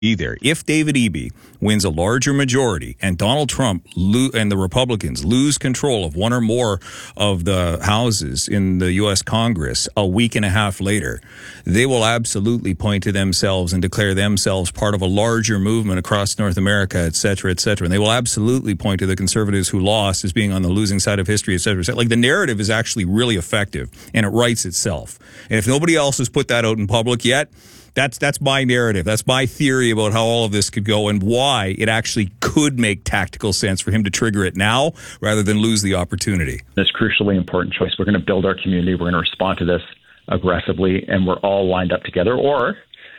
Either. If David Eby wins a larger majority and Donald Trump and the Republicans lose control of one or more of the houses in the U.S. Congress a week and a half later, they will absolutely point to themselves and declare themselves part of a larger movement across North America, et cetera, et cetera. And they will absolutely point to the conservatives who lost as being on the losing side of history, et cetera, et cetera. Like, the narrative is actually really effective and it writes itself. And if nobody else has put that out in public yet, that's my narrative. That's my theory about how all of this could go and why it actually could make tactical sense for him to trigger it now rather than lose the opportunity. This crucially important choice. We're going to build our community. We're going to respond to this aggressively, and we're all lined up together. Or,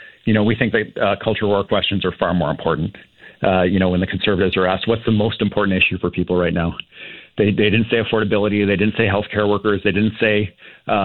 we think that culture war questions are far more important. When the Conservatives are asked, what's the most important issue for people right now? They didn't say affordability. They didn't say healthcare workers. They didn't say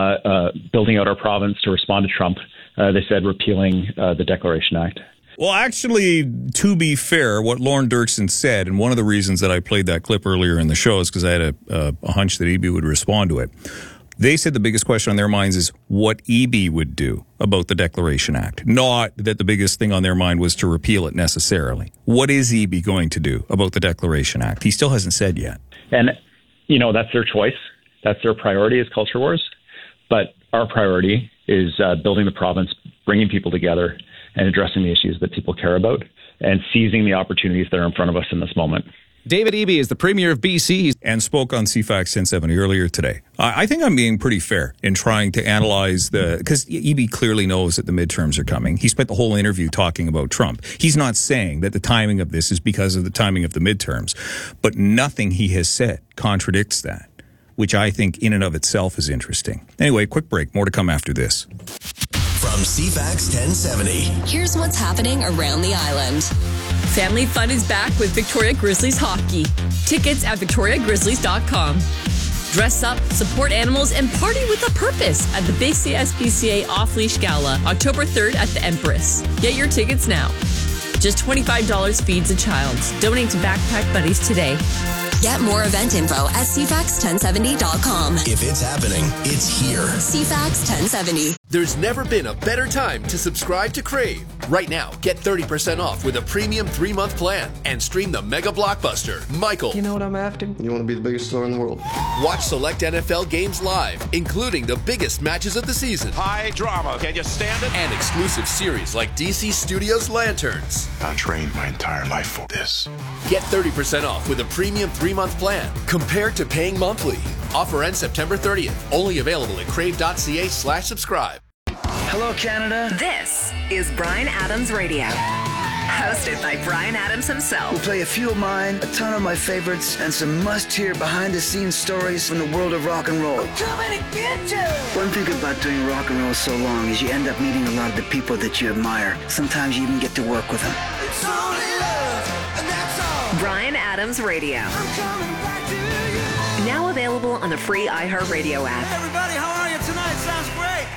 building out our province to respond to Trump. They said repealing the Declaration Act. Well, actually, to be fair, what Lorne Dirksen said, and one of the reasons that I played that clip earlier in the show is because I had a hunch that Eby would respond to it. They said the biggest question on their minds is what Eby would do about the Declaration Act. Not that the biggest thing on their mind was to repeal it necessarily. What is Eby going to do about the Declaration Act? He still hasn't said yet. And, that's their choice. That's their priority is culture wars. But our priority is building the province, bringing people together, and addressing the issues that people care about, and seizing the opportunities that are in front of us in this moment. David Eby is the Premier of BC and spoke on CFAX 1070 earlier today. I think I'm being pretty fair in trying to analyze because Eby clearly knows that the midterms are coming. He spent the whole interview talking about Trump. He's not saying that the timing of this is because of the timing of the midterms, but nothing he has said contradicts that, which I think in and of itself is interesting. Anyway, quick break. More to come after this. From CFAX 1070. Here's what's happening around the island. Family fun is back with Victoria Grizzlies hockey. Tickets at victoriagrizzlies.com. Dress up, support animals, and party with a purpose at the Big CSPCA Off-Leash Gala, October 3rd at the Empress. Get your tickets now. Just $25 feeds a child. Donate to Backpack Buddies today. Get more event info at CFAX1070.com. If it's happening, it's here. CFAX 1070. There's never been a better time to subscribe to Crave. Right now, get 30% off with a premium 3-month plan and stream the mega blockbuster, Michael. You know what I'm after? You want to be the biggest star in the world. Watch select NFL games live, including the biggest matches of the season. High drama. Can you stand it? And exclusive series like DC Studios' Lanterns. I trained my entire life for this. Get 30% off with a premium 3-month plan compared to paying monthly. Offer ends September 30th. Only available at crave.ca/subscribe. Hello, Canada. This is Bryan Adams Radio. Hosted by Bryan Adams himself. We'll play a few of mine, a ton of my favorites, and some must-hear behind-the-scenes stories from the world of rock and roll. I'm coming to get you! One thing about doing rock and roll so long is you end up meeting a lot of the people that you admire. Sometimes you even get to work with them. It's only love, and that's all. Bryan Adams Radio. I'm coming back to you. Now available on the free iHeartRadio app. Hey everybody, how are you tonight? Sounds great.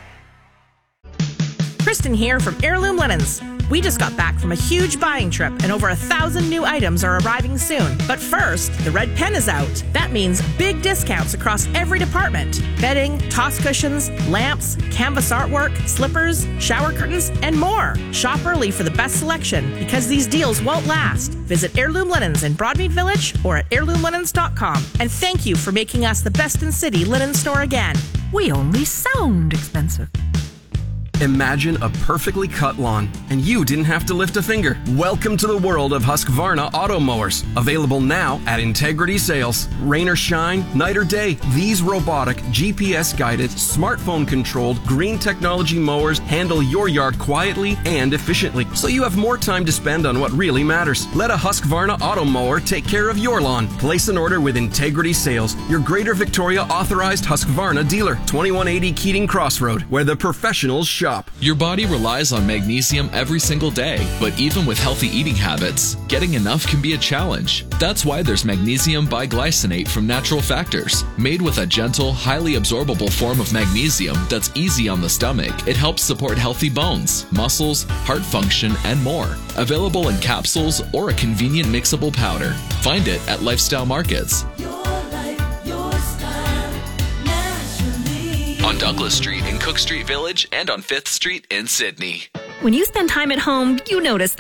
Kristen here from Heirloom Linens. We just got back from a huge buying trip and over 1,000 new items are arriving soon. But first, the red pen is out. That means big discounts across every department. Bedding, toss cushions, lamps, canvas artwork, slippers, shower curtains, and more. Shop early for the best selection because these deals won't last. Visit Heirloom Linens in Broadmead Village or at heirloomlinens.com. And thank you for making us the best in city linen store again. We only sound expensive. Imagine a perfectly cut lawn, and you didn't have to lift a finger. Welcome to the world of Husqvarna auto mowers. Available now at Integrity Sales. Rain or shine, night or day, these robotic, GPS-guided, smartphone-controlled, green technology mowers handle your yard quietly and efficiently, so you have more time to spend on what really matters. Let a Husqvarna auto mower take care of your lawn. Place an order with Integrity Sales, your Greater Victoria authorized Husqvarna dealer. 2180 Keating Crossroad, where the professionals shop. Your body relies on magnesium every single day, but even with healthy eating habits, getting enough can be a challenge. That's why there's magnesium biglycinate from Natural Factors. Made with a gentle, highly absorbable form of magnesium that's easy on the stomach, it helps support healthy bones, muscles, heart function, and more. Available in capsules or a convenient mixable powder. Find it at Lifestyle Markets. On Douglas Street in Cook Street Village and on 5th Street in Sydney. When you spend time at home, you notice